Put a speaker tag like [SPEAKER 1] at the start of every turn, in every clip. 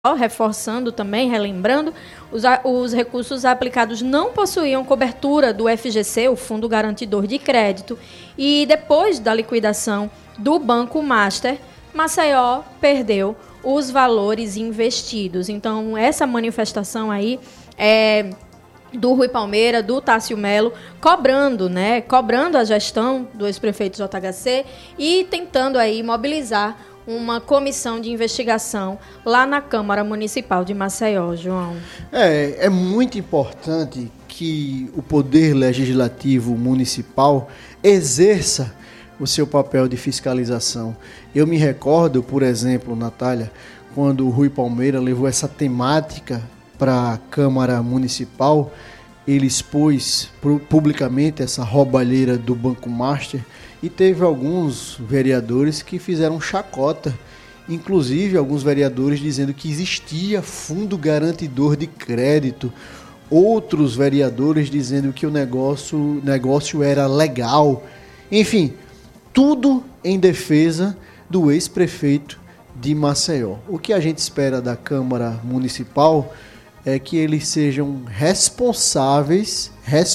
[SPEAKER 1] reforçando também, relembrando, os recursos aplicados não possuíam cobertura do FGC, o Fundo Garantidor de Crédito, e depois da liquidação do Banco Master, Maceió perdeu os valores investidos. Então, essa manifestação aí é do Rui Palmeira, do Tássio Melo, cobrando a gestão do ex-prefeito JHC e tentando aí mobilizar uma comissão de investigação lá na Câmara Municipal de Maceió, João.
[SPEAKER 2] É muito importante que o Poder Legislativo Municipal exerça o seu papel de fiscalização. Eu me recordo, por exemplo, Natália, quando o Rui Palmeira levou essa temática para a Câmara Municipal, ele expôs publicamente essa roubalheira do Banco Master e teve alguns vereadores que fizeram chacota, inclusive alguns vereadores dizendo que existia fundo garantidor de crédito, outros vereadores dizendo que o negócio era legal, enfim, tudo em defesa do ex-prefeito de Maceió. O que a gente espera da Câmara Municipal é que eles sejam responsáveis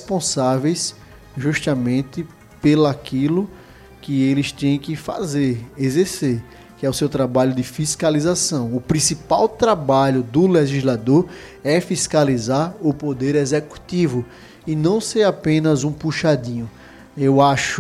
[SPEAKER 2] justamente pelaquilo que eles têm que fazer, exercer, que é o seu trabalho de fiscalização. O principal trabalho do legislador é fiscalizar o poder executivo e não ser apenas um puxadinho. Eu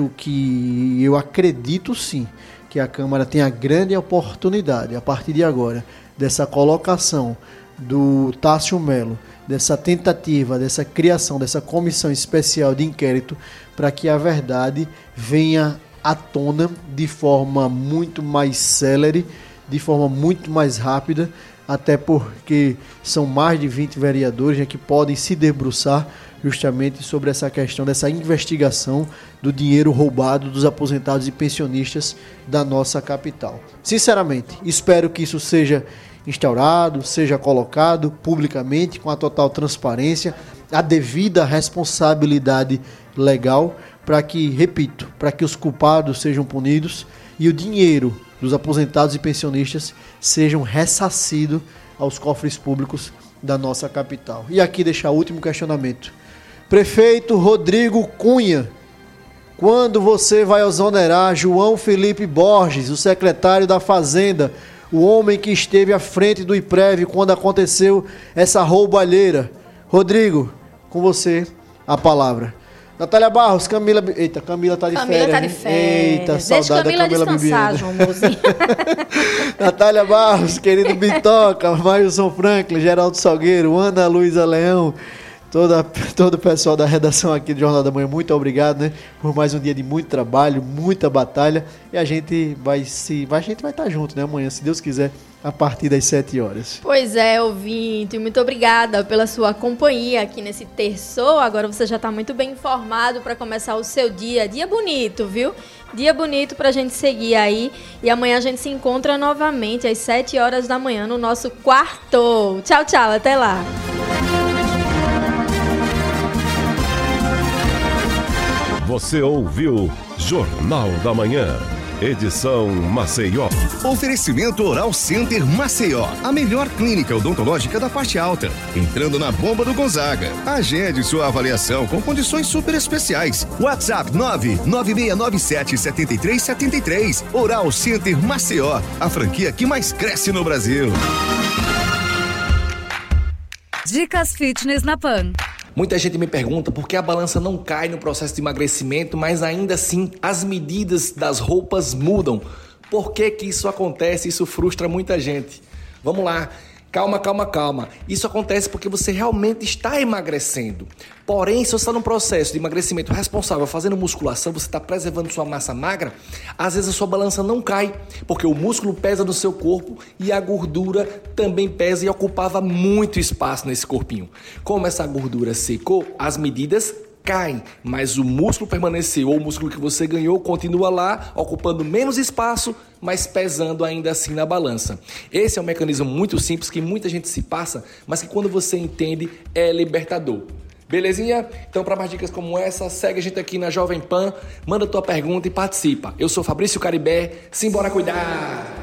[SPEAKER 2] acredito sim que a Câmara tem a grande oportunidade, a partir de agora, dessa colocação do Tássio Melo, dessa tentativa, dessa criação, dessa comissão especial de inquérito, para que a verdade venha à tona de forma muito mais célere, de forma muito mais rápida, até porque são mais de 20 vereadores que podem se debruçar justamente sobre essa questão dessa investigação do dinheiro roubado dos aposentados e pensionistas da nossa capital. Sinceramente, espero que isso seja instaurado, seja colocado publicamente, com a total transparência, a devida responsabilidade legal, para que, repito, para que os culpados sejam punidos e o dinheiro dos aposentados e pensionistas sejam ressarcidos aos cofres públicos da nossa capital. E aqui deixar o último questionamento. Prefeito Rodrigo Cunha, quando você vai exonerar João Felipe Borges, o secretário da Fazenda, o homem que esteve à frente do IPREV quando aconteceu essa roubalheira? Rodrigo, com você a palavra. Natália Barros, Camila tá de férias.
[SPEAKER 1] Camila tá de férias.
[SPEAKER 2] Eita, saudade da Camila
[SPEAKER 1] descansar, João Mozinho.
[SPEAKER 2] Natália Barros, querido Bitoca, Mailson Franklin, Geraldo Salgueiro, Ana Luísa Leão, todo o pessoal da redação aqui do Jornal da Manhã, muito obrigado, né, por mais um dia de muito trabalho, muita batalha, e a gente vai estar junto, né, amanhã, se Deus quiser, a partir das 7 horas.
[SPEAKER 1] Pois é, ouvinte, muito obrigada pela sua companhia aqui nesse terçou. Agora você já está muito bem informado para começar o seu dia bonito, viu? Dia bonito para a gente seguir aí, e amanhã a gente se encontra novamente às 7 horas da manhã no nosso quarto. Tchau, tchau, até lá.
[SPEAKER 3] Você ouviu Jornal da Manhã, edição Maceió.
[SPEAKER 4] Oferecimento Oral Center Maceió, a melhor clínica odontológica da parte alta. Entrando na bomba do Gonzaga. Agende sua avaliação com condições super especiais. WhatsApp 99697-7373. Oral Center Maceió, a franquia que mais cresce no Brasil.
[SPEAKER 5] Dicas Fitness na Pan.
[SPEAKER 6] Muita gente me pergunta por que a balança não cai no processo de emagrecimento, mas ainda assim as medidas das roupas mudam. Por que que isso acontece? Isso frustra muita gente. Vamos lá, calma. Isso acontece porque você realmente está emagrecendo. Porém, se você está num processo de emagrecimento responsável, fazendo musculação, você está preservando sua massa magra, às vezes a sua balança não cai, porque o músculo pesa no seu corpo e a gordura também pesa e ocupava muito espaço nesse corpinho. Como essa gordura secou, as medidas caem, mas o músculo permaneceu, ou o músculo que você ganhou continua lá, ocupando menos espaço, mas pesando ainda assim na balança. Esse é um mecanismo muito simples que muita gente se passa, mas que quando você entende é libertador. Belezinha? Então, para mais dicas como essa, segue a gente aqui na Jovem Pan, manda tua pergunta e participa. Eu sou Fabrício Caribé, simbora cuidar!